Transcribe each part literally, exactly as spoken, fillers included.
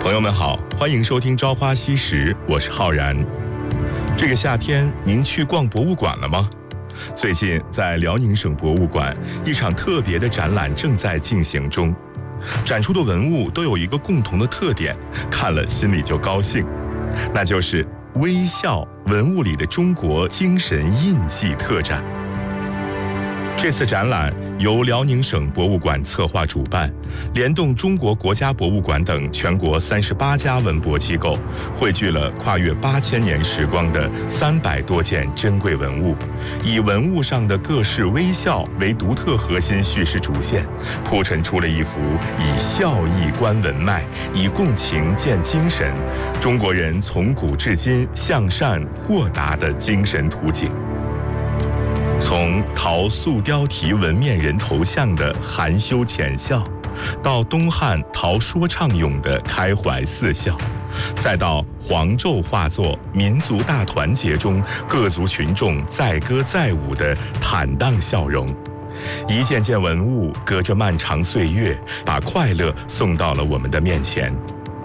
朋友们好，欢迎收听《朝花夕拾》，我是浩然。这个夏天您去逛博物馆了吗？最近在辽宁省博物馆，一场特别的展览正在进行中。展出的文物都有一个共同的特点，看了心里就高兴，那就是微笑文物里的中国精神印记特展。这次展览由辽宁省博物馆策划主办，联动中国国家博物馆等全国三十八家文博机构，汇聚了跨越八千年时光的三百多件珍贵文物，以文物上的各式微笑为独特核心叙事主线，铺陈出了一幅以笑意观文脉，以共情见精神，中国人从古至今向善豁达的精神图景。从陶塑雕题纹面人头像的含羞浅笑，到东汉陶说唱俑的开怀似笑，再到黄胄画作民族大团结中各族群众载歌载舞的坦荡笑容，一件件文物隔着漫长岁月，把快乐送到了我们的面前。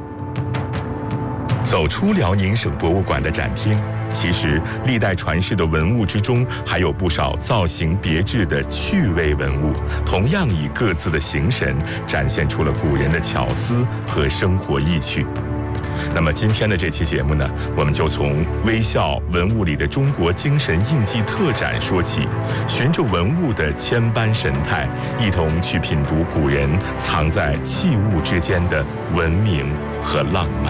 走出辽宁省博物馆的展厅，其实历代传世的文物之中，还有不少造型别致的趣味文物，同样以各自的形神展现出了古人的巧思和生活意趣。那么今天的这期节目呢，我们就从微笑文物里的中国精神印记特展说起，循着文物的千般神态，一同去品读古人藏在器物之间的文明和浪漫。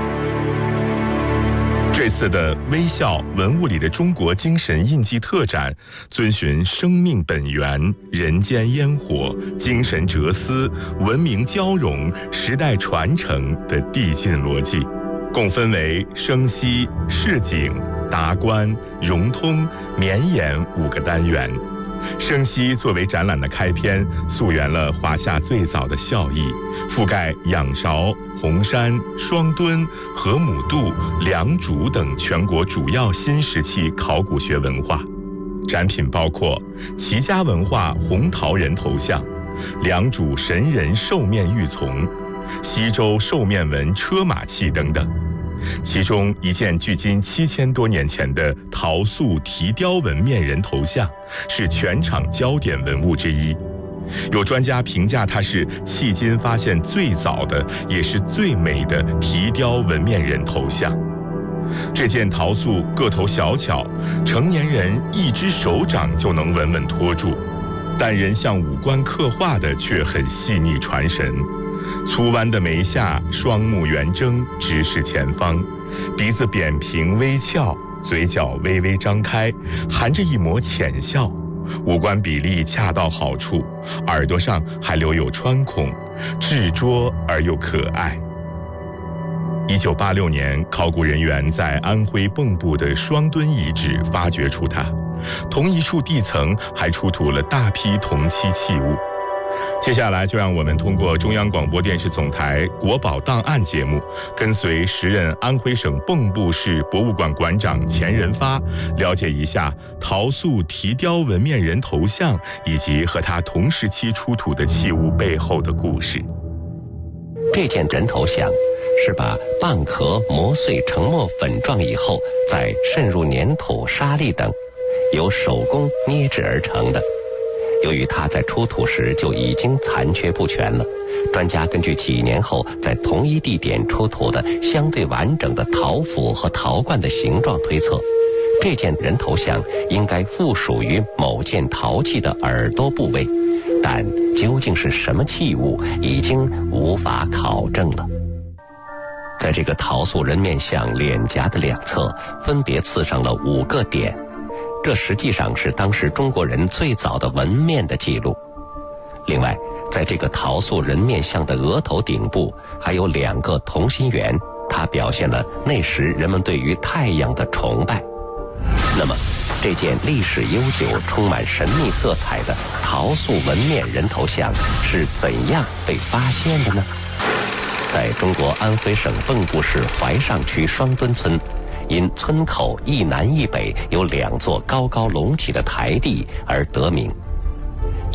这次的微笑文物里的中国精神印记特展，遵循生命本源、人间烟火、精神哲思、文明交融、时代传承的递进逻辑，共分为生息、市井、达观、融通、绵延五个单元。生息作为展览的开篇，溯源了华夏最早的笑意，覆盖仰韶、红山、双墩、河姆渡、良渚等全国主要新石器考古学文化。展品包括齐家文化红陶人头像、良渚神人兽面玉琮、西周兽面纹车马器等等。其中一件距今七千多年前的陶塑提雕纹面人头像，是全场焦点文物之一。有专家评价它是迄今发现最早的，也是最美的提雕纹面人头像。这件陶塑个头小巧，成年人一只手掌就能稳稳托住，但人像五官刻画的却很细腻传神。粗弯的眉下，双目圆睁，直视前方，鼻子扁平微翘，嘴角微微张开，含着一抹浅笑，五官比例恰到好处，耳朵上还留有穿孔，稚拙而又可爱。一九八六年，考古人员在安徽蚌埠的双墩遗址发掘出它，同一处地层还出土了大批同期器物。接下来就让我们通过中央广播电视总台国宝档案节目，跟随时任安徽省蚌埠市博物馆馆长钱仁发，了解一下陶塑提雕纹面人头像以及和他同时期出土的器物背后的故事。 这件人头像是把蚌壳磨碎成沫粉状以后，再渗入粘土、沙粒等，由手工捏制而成的。由于它在出土时就已经残缺不全了，专家根据几年后在同一地点出土的相对完整的陶釜和陶罐的形状推测，这件人头像应该附属于某件陶器的耳朵部位，但究竟是什么器物，已经无法考证了。在这个陶塑人面像脸颊的两侧，分别刺上了五个点。这实际上是当时中国人最早的纹面的记录。另外，在这个陶塑人面像的额头顶部还有两个同心圆，它表现了那时人们对于太阳的崇拜。那么，这件历史悠久、充满神秘色彩的陶塑纹面人头像是怎样被发现的呢？在中国安徽省蚌埠市怀上区双墩村，因村口一南一北有两座高高隆起的台地而得名。